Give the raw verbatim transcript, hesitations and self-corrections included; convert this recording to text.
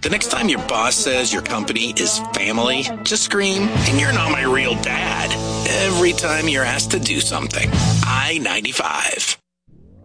The next time your boss says your company is family, just scream, and you're not my real dad, every time you're asked to do something. I ninety-five.